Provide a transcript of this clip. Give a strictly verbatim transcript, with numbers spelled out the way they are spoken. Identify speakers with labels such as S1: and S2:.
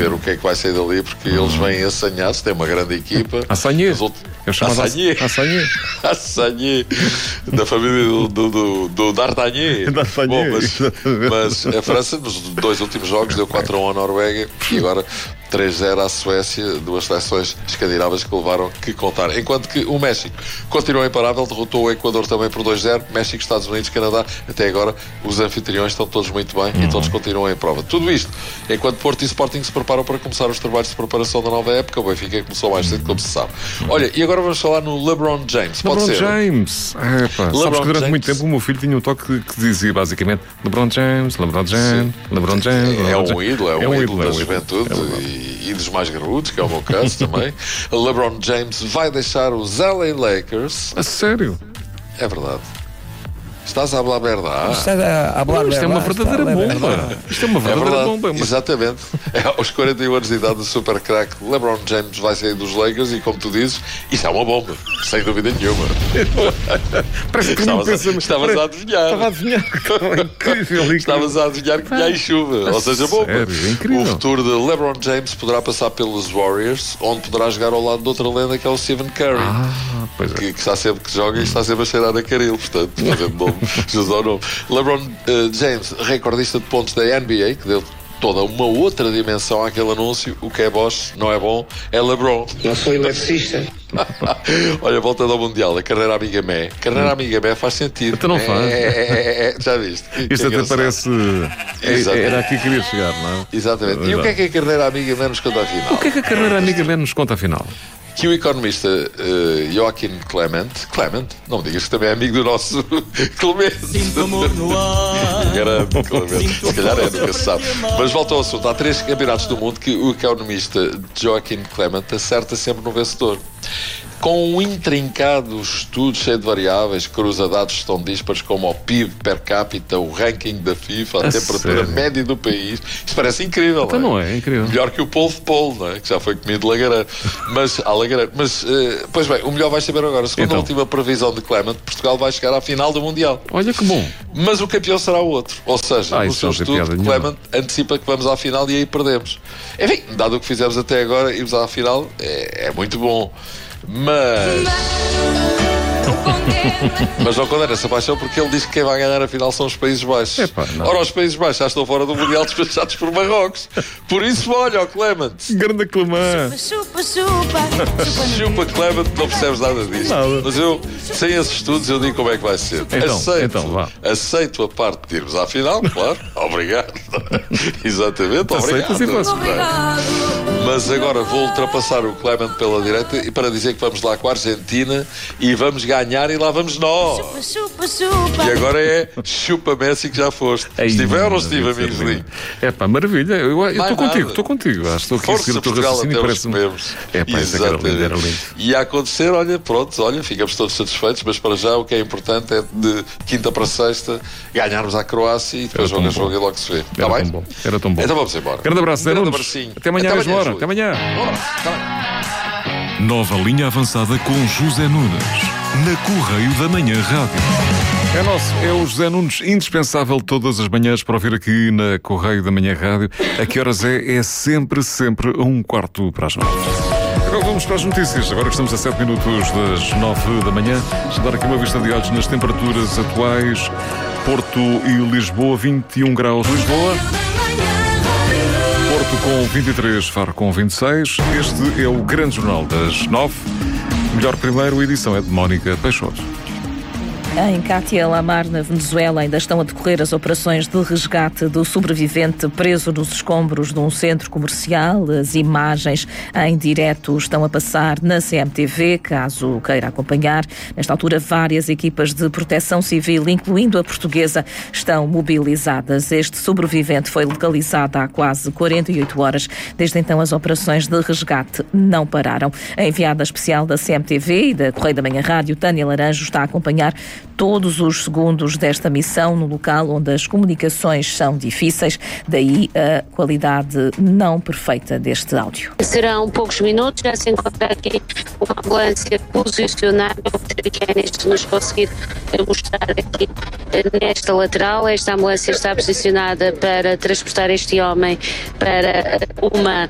S1: ver o que é que vai sair dali, porque hum. eles vêm assanhados, têm uma grande equipa.
S2: Assanhé. Eu chamo
S1: Assanhé.
S2: Assanhé.
S1: Assanhé. Da família do, do, do, do D'Artagnan. Bom, mas, mas a França, nos dois últimos jogos, deu quatro a um à Noruega e agora três a zero à Suécia, duas seleções escandinavas que levaram que contar. Enquanto que o México continua imparável, derrotou o Equador também por dois a zero. México, Estados Unidos, Canadá, até agora os anfitriões estão todos muito bem uhum. e todos continuam em prova. Tudo isto, enquanto Porto e Sporting se preparam para começar os trabalhos de preparação da nova época, o Benfica começou mais cedo, como se sabe. Olha, e agora vamos falar no LeBron James. Pode
S2: LeBron
S1: ser?
S2: James. É, pá.
S1: LeBron
S2: Sabes que durante
S1: James.
S2: muito tempo o meu filho tinha um toque que, que dizia basicamente LeBron James, LeBron James, Sim. LeBron James.
S1: É,
S2: LeBron
S1: um
S2: James.
S1: ídolo, é um,
S2: é um
S1: ídolo da
S2: é um
S1: juventude
S2: é
S1: e, e dos mais graúdos, que é o meu caso também. LeBron James vai deixar os L A Lakers.
S2: A sério?
S1: É verdade. Estás a falar verdade.
S3: Isto é, a
S2: Não, isto é uma verdadeira bomba. Isto é uma verdadeira
S1: é
S2: bomba.
S1: Exatamente. É, aos quarenta e um anos de idade, o super craque LeBron James vai sair dos Lakers e, como tu dizes, isto é uma bomba. Sem dúvida nenhuma.
S2: Parece que
S1: estavas,
S2: pensa,
S1: a, estavas a adivinhar.
S2: Estava a adivinhar. Incrível,
S1: Estavas a adivinhar que vinha em chuva. Ou seja, bomba.
S2: Sério, incrível.
S1: O futuro de LeBron James poderá passar pelos Warriors, onde poderá jogar ao lado de outra lenda que é o Stephen Curry.
S2: Ah, pois é.
S1: Que, que está sempre que joga e está sempre a cheirar a caril. Portanto, fazendo nome, Jesus ao nome. LeBron uh, James, recordista de pontos da N B A, que deu toda uma outra dimensão àquele anúncio. O que é Bosch não é bom, é LeBron.
S4: Não sou eletricista.
S1: Olha, voltando ao Mundial, a carreira amiga Mé. Carreira hum. amiga Mé faz sentido.
S2: Então não faz.
S1: É, é, é, é, já viste? Que,
S2: Isto
S1: que
S2: até parece. É, era aqui que queria chegar, não é?
S1: Exatamente. E
S2: Exato.
S1: o que é que a carreira amiga Mé nos conta afinal?
S2: O que é que a carreira amiga Mé nos conta afinal?
S1: Que o economista uh, Joaquim Clement, Clement, não me digas que também é amigo do nosso Clemente. Grande Clemente, se calhar é, nunca se sabe. Mas volta ao assunto. Há três campeonatos do mundo que o economista Joaquim Clement acerta sempre no vencedor. Com um intrincado estudo cheio de variáveis, cruza dados tão díspares como o P I B per capita, o ranking da FIFA, a, a temperatura sério? média do país. Isto parece incrível,
S2: então
S1: não é?
S2: não é? Incrível.
S1: Melhor que o polvo de polvo, não é? Que já foi comido lagareiro. Mas, há lagareiro. Mas, uh, pois bem, o melhor vai saber agora. Segundo então. a última previsão de Clement, Portugal vai chegar à final do Mundial.
S2: Olha que bom.
S1: Mas o campeão será o outro. Ou seja,
S2: ah,
S1: no seu estudo, Clement antecipa que vamos à final e aí perdemos. Enfim, dado o que fizemos até agora, irmos à final é, é muito bom. Mas Mas não condena essa paixão, porque ele diz que quem vai ganhar a final são os Países Baixos.
S2: Epá,
S1: Ora, os Países Baixos já estão fora do Mundial, despachados por Marrocos. Por isso, olha, ó Clement.
S2: Grande Clement.
S5: Chupa, chupa, chupa.
S1: Chupa, Clement, não percebes nada disto.
S2: Nada.
S1: Mas eu, sem esses estudos, eu digo como é que vai ser.
S2: Então,
S1: aceito,
S2: então, vá.
S1: aceito a parte de irmos à final, claro. Obrigado. Exatamente,
S2: Aceitas
S1: obrigado.
S2: e
S5: Obrigado.
S1: Mas agora vou ultrapassar o Clement pela direita e para dizer que vamos lá com a Argentina e vamos ganhar e lá vamos nós.
S5: Chupa, chupa, chupa.
S1: E agora é chupa Messi que já foste.
S2: Ei,
S1: Estive ou não
S2: maravilha,
S1: estive, amigos
S2: maravilha.
S1: de
S2: É pá, maravilha. Eu estou contigo, estou contigo. Acho que estou aqui a
S1: Força
S2: seguir o teu
S1: Portugal
S2: raciocínio
S1: até
S2: e
S1: os
S2: parece-me.
S1: comemos.
S2: É pá, isso é que era lindo, era lindo.
S1: E a acontecer, olha, pronto, olha, ficamos todos satisfeitos, mas para já o que é importante é de quinta para sexta ganharmos à Croácia e depois jogo a jogo e logo se vê. Está
S2: Era
S1: bem?
S2: tão bom. Era tão bom.
S1: Então vamos embora.
S2: Grande abraço, Zé
S1: Grande
S2: Nunes.
S1: abracinho.
S2: Até amanhã,
S1: Até
S2: mesma
S1: amanhã,
S2: hora.
S1: Júlio.
S2: Até amanhã.
S1: Bora, tá bem.
S6: Nova linha avançada com José Nunes, na Correio da Manhã Rádio.
S2: É nosso, é o José Nunes, indispensável todas as manhãs para ouvir aqui na Correio da Manhã Rádio. A que horas é? É sempre, sempre um quarto para as nove. Agora vamos para as notícias. Agora que estamos a sete minutos das nove da manhã. Vamos dar aqui uma vista de olhos nas temperaturas atuais. Porto e Lisboa, vinte e um graus. Lisboa. Porto com vinte e três, Faro com vinte e seis. Este é o Grande Jornal das nove. Melhor primeiro, a edição é de Mónica Peixoto.
S7: Em Cátia Lamar, na Venezuela, ainda estão a decorrer as operações de resgate do sobrevivente preso nos escombros de um centro comercial. As imagens em direto estão a passar na C M T V, caso queira acompanhar. Nesta altura, várias equipas de proteção civil, incluindo a portuguesa, estão mobilizadas. Este sobrevivente foi localizado há quase quarenta e oito horas. Desde então, as operações de resgate não pararam. A enviada especial da C M T V e da Correio da Manhã Rádio, Tânia Laranjo, está a acompanhar todos os segundos desta missão no local onde as comunicações são difíceis, daí a qualidade não perfeita deste áudio.
S8: Serão poucos minutos, já se encontra aqui uma ambulância posicionada, que é neste nos conseguir mostrar aqui nesta lateral. Esta ambulância está posicionada para transportar este homem para uma